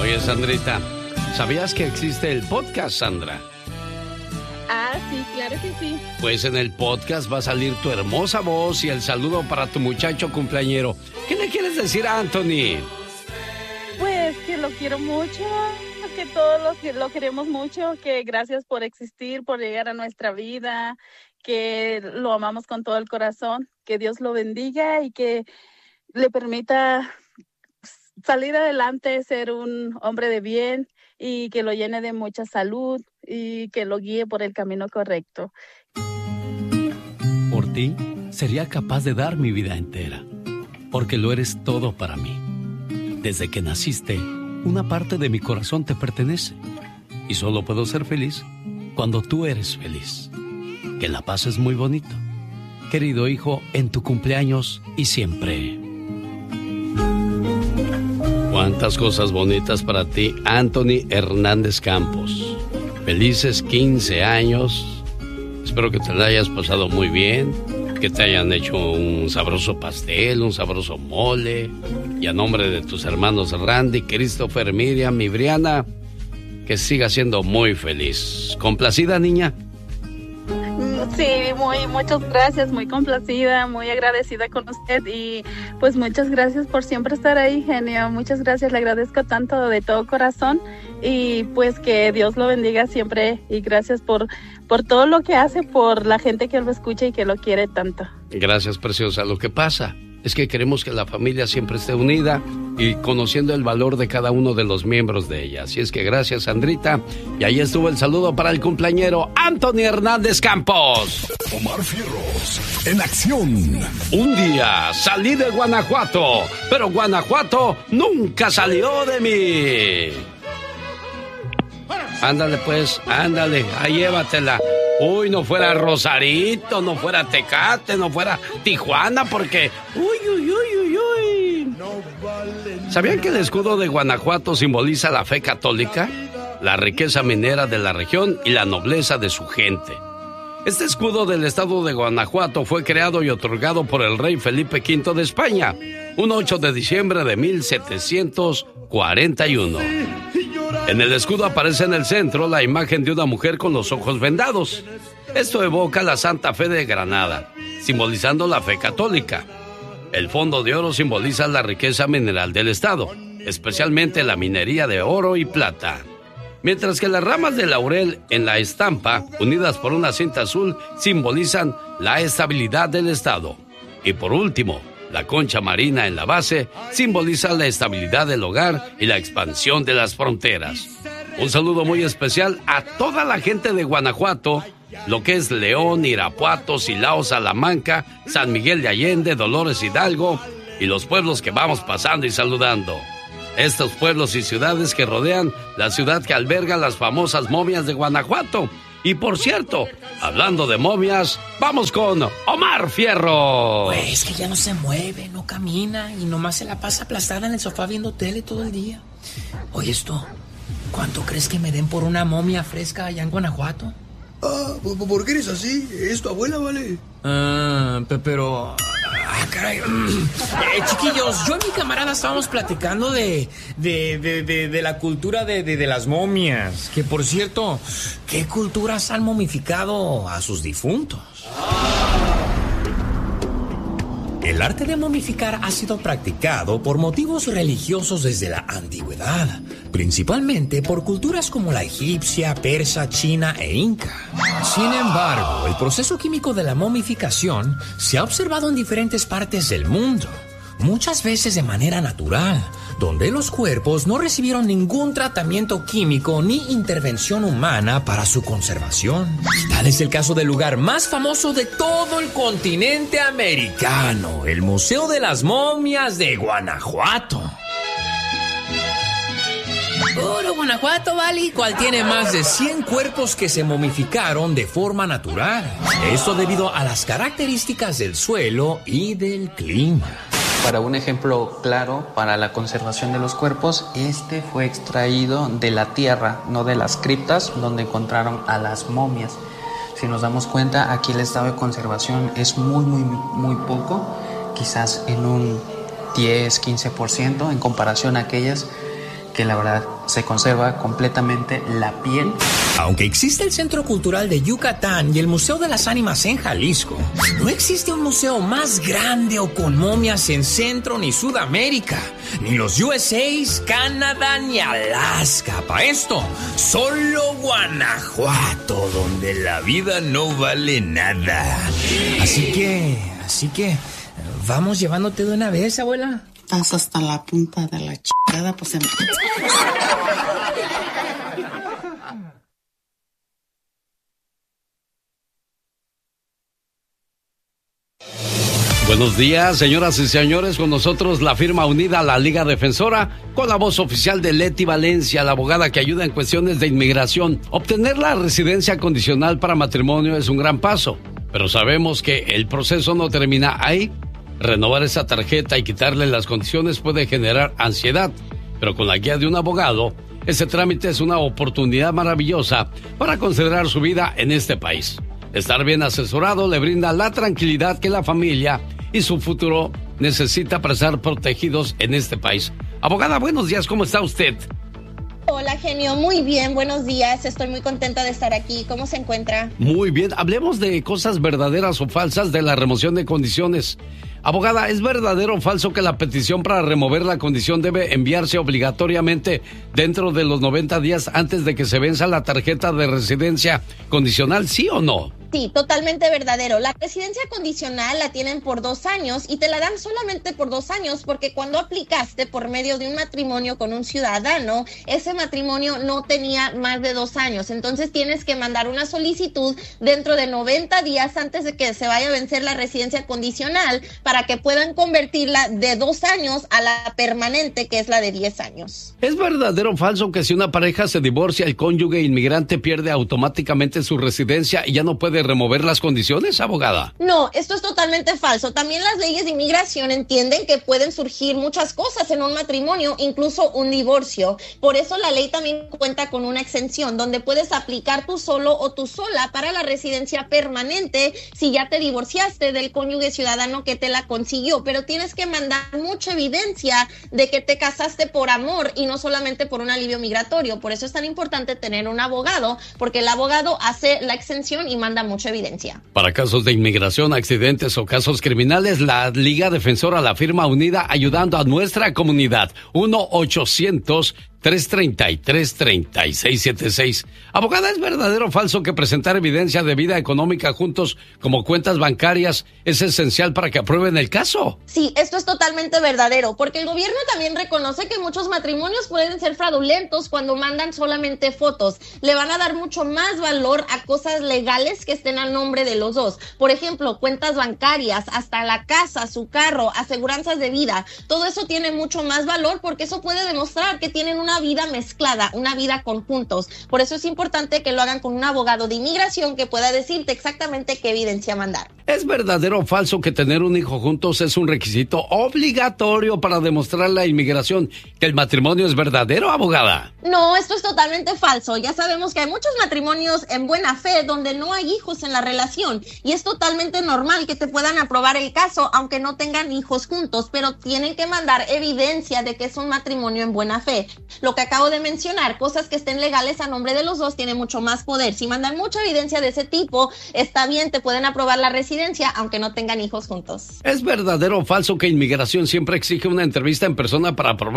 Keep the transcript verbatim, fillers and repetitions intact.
Oye, Sandrita, ¿sabías que existe el podcast, Sandra? Ah, sí, claro que sí. Pues en el podcast va a salir tu hermosa voz y el saludo para tu muchacho cumpleañero. ¿Qué le quieres decir a Anthony? Pues que lo quiero mucho, que todos lo, lo queremos mucho, que gracias por existir, por llegar a nuestra vida, que lo amamos con todo el corazón, que Dios lo bendiga y que le permita salir adelante, ser un hombre de bien y que lo llene de mucha salud y que lo guíe por el camino correcto. Por ti, sería capaz de dar mi vida entera, porque lo eres todo para mí. Desde que naciste, una parte de mi corazón te pertenece y solo puedo ser feliz cuando tú eres feliz. Que la pases muy bonito, querido hijo, en tu cumpleaños y siempre. Cuántas cosas bonitas para ti, Anthony Hernández Campos. Felices quince años. Espero que te la hayas pasado muy bien, que te hayan hecho un sabroso pastel, un sabroso mole. Y a nombre de tus hermanos Randy, Christopher, Miriam y Briana, que sigas siendo muy feliz. ¿Complacida, niña? Sí, muy, muchas gracias, muy complacida, muy agradecida con usted y pues muchas gracias por siempre estar ahí, genio. Muchas gracias, le agradezco tanto de todo corazón y pues que Dios lo bendiga siempre y gracias por, por todo lo que hace, por la gente que lo escucha y que lo quiere tanto. Gracias, preciosa. Lo que pasa es que queremos que la familia siempre esté unida y conociendo el valor de cada uno de los miembros de ella. Así es que gracias, Sandrita. Y ahí estuvo el saludo para el cumpleañero Anthony Hernández Campos. Omar Fierros, en acción. Un día salí de Guanajuato, pero Guanajuato nunca salió de mí. Ándale pues, ándale, ahí llévatela. Uy, no fuera Rosarito, no fuera Tecate, no fuera Tijuana, porque... Uy, uy, uy, uy, uy. ¿Sabían que el escudo de Guanajuato simboliza la fe católica, la riqueza minera de la región y la nobleza de su gente? Este escudo del estado de Guanajuato fue creado y otorgado por el rey Felipe quinto de España, un ocho de diciembre de mil setecientos cuarenta y uno. En el escudo aparece en el centro la imagen de una mujer con los ojos vendados. Esto evoca la Santa Fe de Granada, simbolizando la fe católica. El fondo de oro simboliza la riqueza mineral del estado, especialmente la minería de oro y plata. Mientras que las ramas de laurel en la estampa, unidas por una cinta azul, simbolizan la estabilidad del estado. Y por último, la concha marina en la base simboliza la estabilidad del hogar y la expansión de las fronteras. Un saludo muy especial a toda la gente de Guanajuato, lo que es León, Irapuato, Silao, Salamanca, San Miguel de Allende, Dolores Hidalgo y los pueblos que vamos pasando y saludando. Estos pueblos y ciudades que rodean la ciudad que alberga las famosas momias de Guanajuato. Y por cierto, hablando de momias, vamos con Omar Fierro. Pues que ya no se mueve, no camina y nomás se la pasa aplastada en el sofá viendo tele todo el día. Oye, esto, ¿cuánto crees que me den por una momia fresca allá en Guanajuato? Ah, ¿por qué eres así? ¿Es tu abuela, vale? Ah, pero... Ah, caray. Eh, chiquillos, yo y mi camarada estábamos platicando de de, de, de, de la cultura de, de, de las momias. Que, por cierto, ¿qué culturas han momificado a sus difuntos? El arte de momificar ha sido practicado por motivos religiosos desde la antigüedad, principalmente por culturas como la egipcia, persa, china e inca. Sin embargo, el proceso químico de la momificación se ha observado en diferentes partes del mundo, muchas veces de manera natural, donde los cuerpos no recibieron ningún tratamiento químico ni intervención humana para su conservación. Tal es el caso del lugar más famoso de todo el continente americano, el Museo de las Momias de Guanajuato. Puro Guanajuato, ¿vale? ¿Cuál tiene más de cien cuerpos que se momificaron de forma natural? Esto debido a las características del suelo y del clima. Para un ejemplo claro para la conservación de los cuerpos, este fue extraído de la tierra, no de las criptas donde encontraron a las momias. Si nos damos cuenta, aquí el estado de conservación es muy, muy, muy poco, quizás en un diez, quince por ciento en comparación a aquellas que la verdad se conserva completamente la piel. Aunque existe el Centro Cultural de Yucatán y el Museo de las Ánimas en Jalisco, no existe un museo más grande o con momias en Centro ni Sudamérica, ni los U S A, Canadá ni Alaska. Para esto, solo Guanajuato, donde la vida no vale nada. Así que, así que, vamos llevándote de una vez, abuela. Estás hasta la punta de la chingada, pues en... Buenos días, señoras y señores, con nosotros la firma unida a la Liga Defensora, con la voz oficial de Leti Valencia, la abogada que ayuda en cuestiones de inmigración. Obtener la residencia condicional para matrimonio es un gran paso, pero sabemos que el proceso no termina ahí. Renovar esa tarjeta y quitarle las condiciones puede generar ansiedad, pero con la guía de un abogado, ese trámite es una oportunidad maravillosa para considerar su vida en este país. Estar bien asesorado le brinda la tranquilidad que la familia y su futuro necesita para estar protegidos en este país. Abogada, buenos días, ¿cómo está usted? Hola, genio, muy bien, buenos días, estoy muy contenta de estar aquí. ¿Cómo se encuentra? Muy bien, hablemos de cosas verdaderas o falsas de la remoción de condiciones. Abogada, ¿es verdadero o falso que la petición para remover la condición debe enviarse obligatoriamente dentro de los noventa días antes de que se venza la tarjeta de residencia condicional, sí o no? Sí, totalmente verdadero. La residencia condicional la tienen por dos años y te la dan solamente por dos años porque cuando aplicaste por medio de un matrimonio con un ciudadano, ese matrimonio no tenía más de dos años. Entonces tienes que mandar una solicitud dentro de noventa días antes de que se vaya a vencer la residencia condicional para que puedan convertirla de dos años a la permanente, que es la de diez años. ¿Es verdadero o falso que si una pareja se divorcia, el cónyuge inmigrante pierde automáticamente su residencia y ya no puede remover las condiciones, abogada? No, esto es totalmente falso. También las leyes de inmigración entienden que pueden surgir muchas cosas en un matrimonio, incluso un divorcio. Por eso la ley también cuenta con una exención donde puedes aplicar tú solo o tú sola para la residencia permanente si ya te divorciaste del cónyuge ciudadano que te la consiguió, pero tienes que mandar mucha evidencia de que te casaste por amor y no solamente por un alivio migratorio. Por eso es tan importante tener un abogado, porque el abogado hace la exención y manda mucha evidencia. Para casos de inmigración, accidentes o casos criminales, la Liga Defensora, la firma unida, ayudando a nuestra comunidad. uno ochocientos, tres treinta y tres, treinta y seis setenta y seis. Abogada, ¿es verdadero o falso que presentar evidencia de vida económica juntos como cuentas bancarias es esencial para que aprueben el caso? Sí, esto es totalmente verdadero, porque el gobierno también reconoce que muchos matrimonios pueden ser fraudulentos cuando mandan solamente fotos. Le van a dar mucho más valor a cosas legales que estén al nombre de los dos. Por ejemplo, cuentas bancarias, hasta la casa, su carro, aseguranzas de vida. Todo eso tiene mucho más valor porque eso puede demostrar que tienen una Una vida mezclada, una vida conjuntos. Por eso es importante que lo hagan con un abogado de inmigración que pueda decirte exactamente qué evidencia mandar. ¿Es verdadero o falso que tener un hijo juntos es un requisito obligatorio para demostrar la inmigración que el matrimonio es verdadero, abogada? No, esto es totalmente falso. Ya sabemos que hay muchos matrimonios en buena fe donde no hay hijos en la relación y es totalmente normal que te puedan aprobar el caso aunque no tengan hijos juntos, pero tienen que mandar evidencia de que es un matrimonio en buena fe. Lo que acabo de mencionar, cosas que estén legales a nombre de los dos, tiene mucho más poder. Si mandan mucha evidencia de ese tipo, está bien, te pueden aprobar la residencia, aunque no tengan hijos juntos. ¿Es verdadero o falso que inmigración siempre exige una entrevista en persona para aprobar